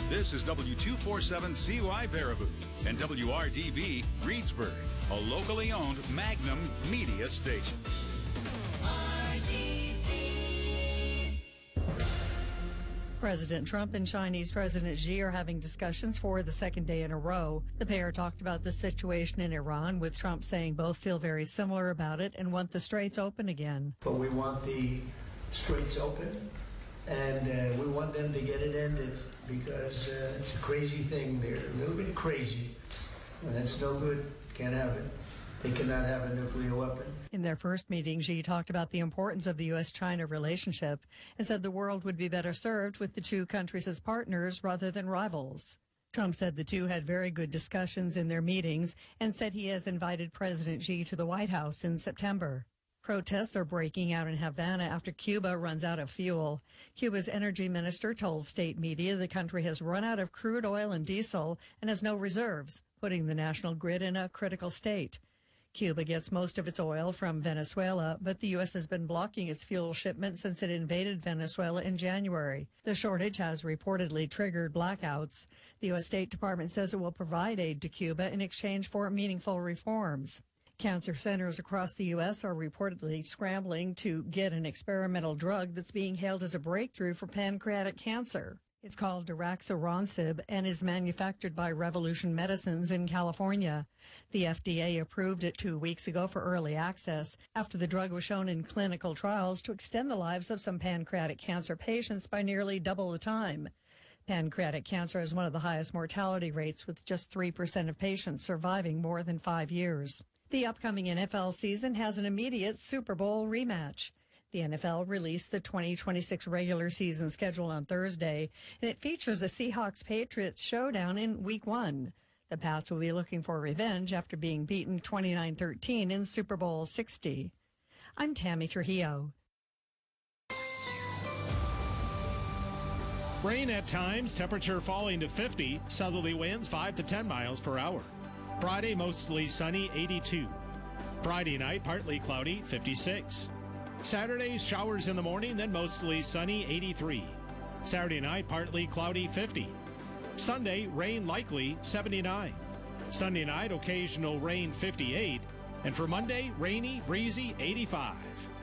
This is W247CY Baraboo and WRDB Reedsburg, a locally owned Magnum media station. President Trump and Chinese President Xi are having discussions for the second day in a row. The pair talked about the situation in Iran, with Trump saying both feel very similar about it and want the straits open again. But we want the straits open, and we want them to get it ended, because it's a crazy thing. They're a little bit crazy, and it's no good. Can't have it. They cannot have a nuclear weapon. In their first meeting, Xi talked about the importance of the U.S.-China relationship and said the world would be better served with the two countries as partners rather than rivals. Trump said the two had very good discussions in their meetings and said he has invited President Xi to the White House in September. Protests are breaking out in Havana after Cuba runs out of fuel. Cuba's energy minister told state media the country has run out of crude oil and diesel and has no reserves, putting the national grid in a critical state. Cuba gets most of its oil from Venezuela, but the U.S. has been blocking its fuel shipments since it invaded Venezuela in January. The shortage has reportedly triggered blackouts. The U.S. State Department says it will provide aid to Cuba in exchange for meaningful reforms. Cancer centers across the U.S. are reportedly scrambling to get an experimental drug that's being hailed as a breakthrough for pancreatic cancer. It's called daraxonrasib and is manufactured by Revolution Medicines in California. The FDA approved it 2 weeks ago for early access after the drug was shown in clinical trials to extend the lives of some pancreatic cancer patients by nearly double the time. Pancreatic cancer has one of the highest mortality rates, with just 3% of patients surviving more than 5 years. The upcoming NFL season has an immediate Super Bowl rematch. The NFL released the 2026 regular season schedule on Thursday, and it features a Seahawks-Patriots showdown in Week 1. The Pats will be looking for revenge after being beaten 29-13 in Super Bowl 60. I'm Tammy Trujillo. Rain at times, temperature falling to 50, southerly winds 5 to 10 miles per hour. Friday, mostly sunny, 82. Friday night, partly cloudy, 56. Saturday, showers in the morning, then mostly sunny, 83. Saturday night, partly cloudy, 50. Sunday, rain likely, 79. Sunday night, occasional rain, 58. And for Monday, rainy, breezy, 85.